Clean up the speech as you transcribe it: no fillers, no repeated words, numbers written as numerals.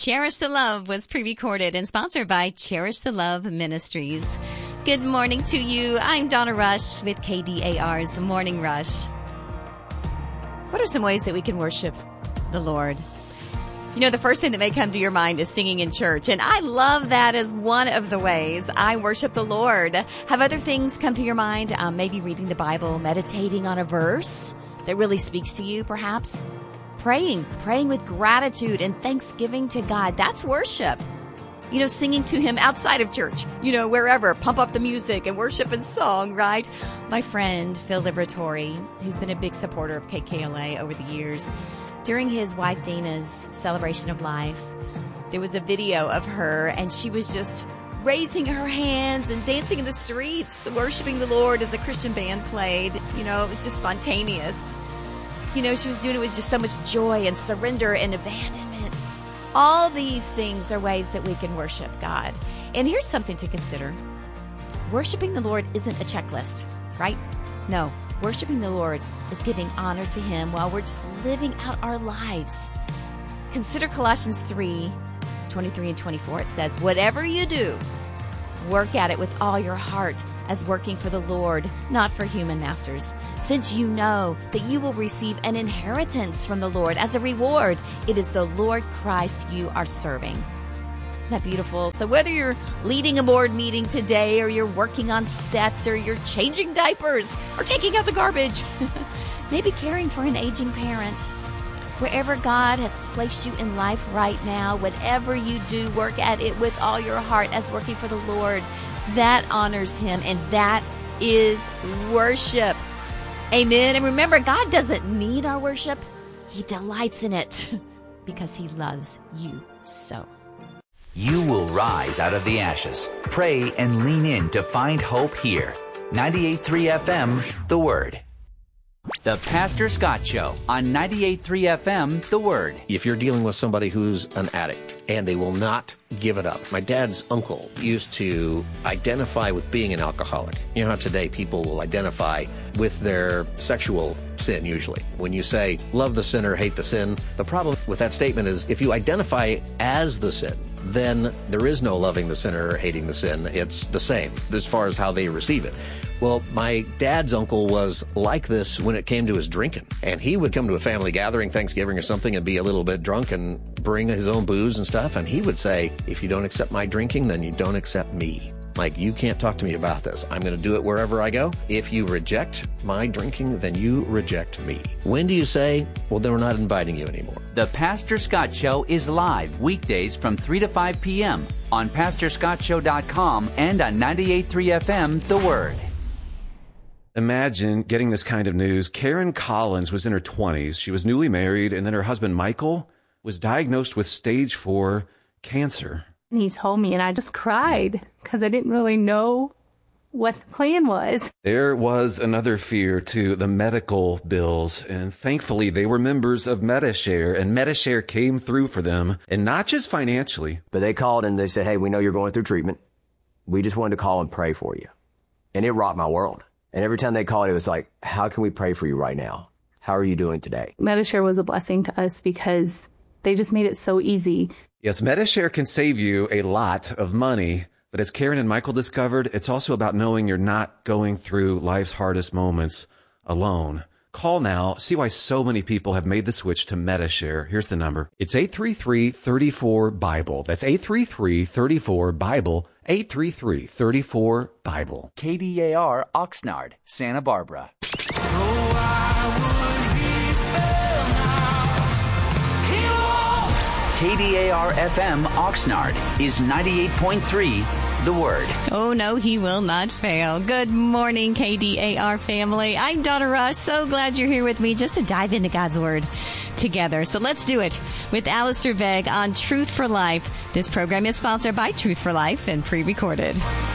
Cherish the Love was pre-recorded and sponsored by Cherish the Love Ministries. Good morning to you. I'm Donna Rush with KDAR's Morning Rush. What are some ways that we can worship the Lord? You know, the first thing that may come to your mind is singing in church, and I love that as one of the ways I worship the Lord. Have other things come to your mind? Maybe reading the Bible, meditating on a verse that really speaks to you, perhaps? Praying with gratitude and thanksgiving to God. That's worship. You know, singing to Him outside of church, you know, wherever. Pump up the music and worship and song, right? My friend, Phil Liberatori, who's been a big supporter of KKLA over the years, during his wife Dana's celebration of life, there was a video of her, and she was just raising her hands and dancing in the streets, worshiping the Lord as the Christian band played. You know, it was just spontaneous. You know, she was doing it with just so much joy and surrender and abandonment. All these things are ways that we can worship God. And here's something to consider. Worshiping the Lord isn't a checklist, right? No. Worshiping the Lord is giving honor to Him while we're just living out our lives. Consider Colossians 3:23 and 24. It says, whatever you do, work at it with all your heart as working for the Lord, not for human masters, since you know that you will receive an inheritance from the Lord as a reward. It is the Lord Christ you are serving. Isn't that beautiful? So whether you're leading a board meeting today, or you're working on set, or you're changing diapers, or taking out the garbage, maybe caring for an aging parent, wherever God has placed you in life right now, whatever you do, work at it with all your heart as working for the Lord. That honors Him, and that is worship. Amen. And remember, God doesn't need our worship. He delights in it because He loves you so. You will rise out of the ashes. Pray and lean in to find hope here. 98.3 FM, The Word. The Pastor Scott Show on 98.3 FM, The Word. If you're dealing with somebody who's an addict and they will not give it up. My dad's uncle used to identify with being an alcoholic. You know how today people will identify with their sexual sin usually. When you say, love the sinner, hate the sin, the problem with that statement is if you identify as the sin, then there is no loving the sinner or hating the sin. It's the same as far as how they receive it. Well, my dad's uncle was like this when it came to his drinking. And he would come to a family gathering, Thanksgiving or something, and be a little bit drunk and bring his own booze and stuff. And he would say, if you don't accept my drinking, then you don't accept me. Like, you can't talk to me about this. I'm going to do it wherever I go. If you reject my drinking, then you reject me. When do you say, well, then we're not inviting you anymore? The Pastor Scott Show is live weekdays from 3 to 5 p.m. on PastorScottShow.com and on 98.3 FM, The Word. Imagine getting this kind of news. Karen Collins was in her 20s. She was newly married, and then her husband, Michael, was diagnosed with stage 4 cancer. And he told me, and I just cried because I didn't really know what the plan was. There was another fear to the medical bills, and thankfully they were members of Medi-Share, and Medi-Share came through for them, and not just financially. But they called and they said, hey, we know you're going through treatment. We just wanted to call and pray for you. And it rocked my world. And every time they called, it was like, how can we pray for you right now? How are you doing today? Medi-Share was a blessing to us because they just made it so easy. Yes, Medi-Share can save you a lot of money, but as Karen and Michael discovered, it's also about knowing you're not going through life's hardest moments alone. Call now. See why so many people have made the switch to Medi-Share. Here's the number. It's 833-34-BIBLE. That's 833-34-BIBLE. 833-34-BIBLE. KDAR, Oxnard, Santa Barbara. KDAR FM Oxnard is 98.3 The Word. Oh, no, He will not fail. Good morning, KDAR family. I'm Donna Rush. So glad you're here with me just to dive into God's Word together. So let's do it with Alistair Begg on Truth for Life. This program is sponsored by Truth for Life and pre-recorded.